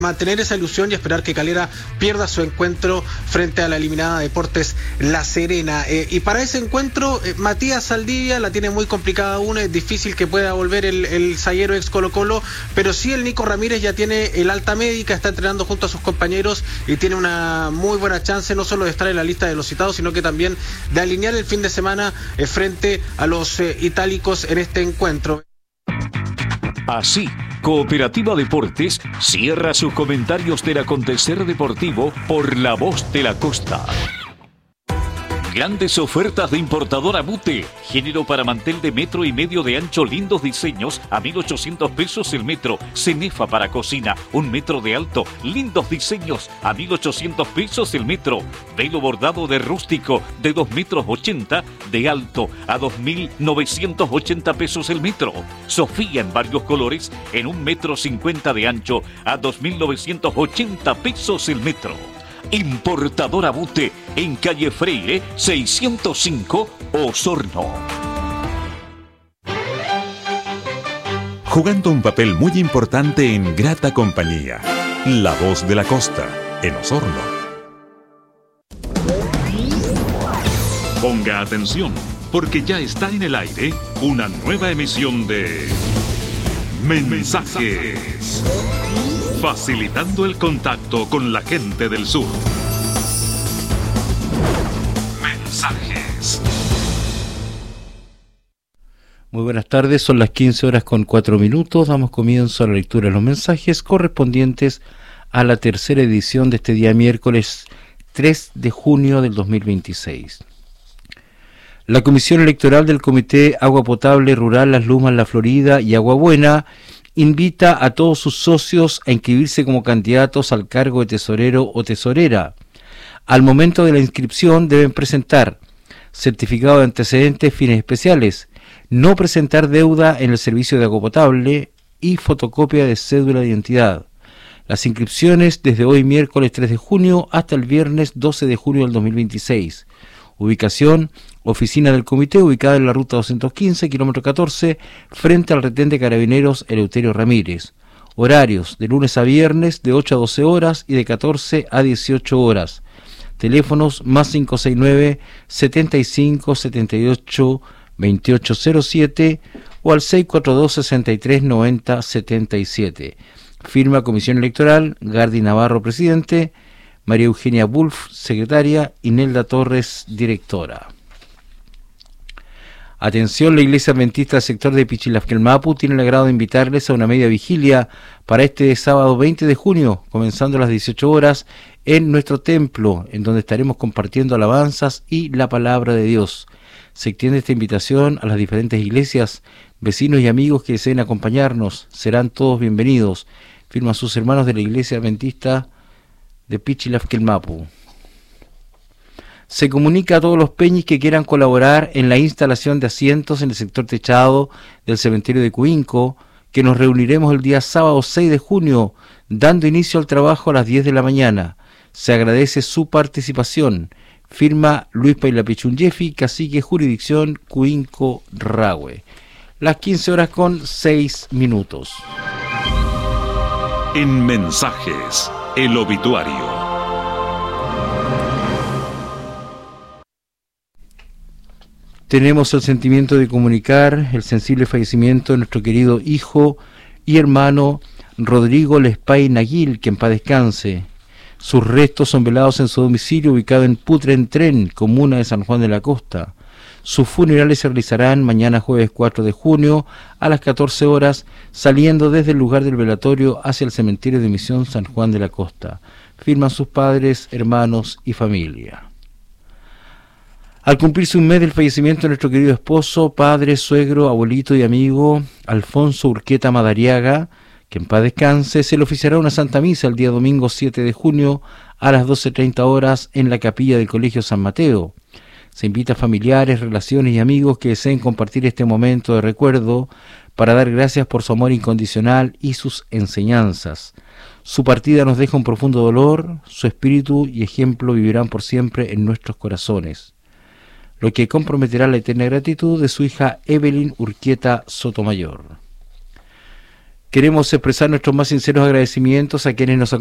mantener esa ilusión y esperar que Calera pierda su encuentro frente a la eliminada Deportes La Serena. Y para ese encuentro, Matías Saldivia la tiene muy complicada aún, es difícil que pueda volver el zaguero ex Colo-Colo, pero sí el Nico Ramírez ya tiene el alta médica, está entrenando junto a sus compañeros y tiene una muy buena chance no solo de estar en la lista de los citados, sino que también de alinear el fin de semana frente a los itálicos en este encuentro. Así, Cooperativa Deportes cierra sus comentarios del acontecer deportivo por La Voz de la Costa. Grandes ofertas de importadora Bute. Género para mantel de 1,5 metros de ancho, lindos diseños, a 1.800 pesos el metro. Cenefa para cocina, 1 metro de alto, lindos diseños, a 1.800 pesos el metro. Velo bordado de rústico, de 2,80 metros de alto, a 2.980 pesos el metro. Sofía en varios colores, en 1,50 metros de ancho, a 2.980 pesos el metro. Importadora Bute, en calle Freire 605, Osorno. Jugando un papel muy importante en grata compañía. La Voz de la Costa, en Osorno. Ponga atención, porque ya está en el aire una nueva emisión de Mensajes. Facilitando el contacto con la gente del sur. Mensajes. Muy buenas tardes, son las 15:04. Damos comienzo a la lectura de los mensajes correspondientes a la tercera edición de este día miércoles 3 de junio del 2026. La Comisión Electoral del Comité Agua Potable Rural Las Lumas La Florida y Agua Buena invita a todos sus socios a inscribirse como candidatos al cargo de tesorero o tesorera. Al momento de la inscripción deben presentar certificado de antecedentes, fines especiales, no presentar deuda en el servicio de agua potable y fotocopia de cédula de identidad. Las inscripciones desde hoy miércoles 3 de junio hasta el viernes 12 de junio del 2026. Ubicación: oficina del comité ubicada en la ruta 215, kilómetro 14, frente al retén de Carabineros Eleuterio Ramírez. Horarios: de lunes a viernes de 8 a 12 horas y de 14 a 18 horas. Teléfonos: más 569 75 78 2807 o al 642 63 90 77. Firma Comisión Electoral: Gardi Navarro, presidente; María Eugenia Wolf, secretaria; y Nelda Torres, directora. Atención, la Iglesia Adventista del sector de Pichilafquelmapu tiene el agrado de invitarles a una media vigilia para este sábado 20 de junio, comenzando a las 18 horas, en nuestro templo, en donde estaremos compartiendo alabanzas y la palabra de Dios. Se extiende esta invitación a las diferentes iglesias, vecinos y amigos que deseen acompañarnos. Serán todos bienvenidos. Firman sus hermanos de la Iglesia Adventista de Pichilafquelmapu. Se comunica a todos los peñis que quieran colaborar en la instalación de asientos en el sector techado del cementerio de Cuinco, que nos reuniremos el día sábado 6 de junio, dando inicio al trabajo a las 10 de la mañana. Se agradece su participación. Firma Luis Pailapichunyefi, cacique jurisdicción Cuinco Rahue. Las 15:06. En Mensajes, el obituario. Tenemos el sentimiento de comunicar el sensible fallecimiento de nuestro querido hijo y hermano Rodrigo Lespay Naguil, que en paz descanse. Sus restos son velados en su domicilio ubicado en Putrentren, comuna de San Juan de la Costa. Sus funerales se realizarán mañana jueves 4 de junio a las 14 horas, saliendo desde el lugar del velatorio hacia el cementerio de Misión San Juan de la Costa. Firman sus padres, hermanos y familia. Al cumplirse un mes del fallecimiento de nuestro querido esposo, padre, suegro, abuelito y amigo Alfonso Urqueta Madariaga, que en paz descanse, se le oficiará una Santa Misa el día domingo 7 de junio a las 12:30 horas en la capilla del Colegio San Mateo. Se invita a familiares, relaciones y amigos que deseen compartir este momento de recuerdo para dar gracias por su amor incondicional y sus enseñanzas. Su partida nos deja un profundo dolor, su espíritu y ejemplo vivirán por siempre en nuestros corazones, lo que comprometerá la eterna gratitud de su hija Evelyn Urquieta Sotomayor. Queremos expresar nuestros más sinceros agradecimientos a quienes nos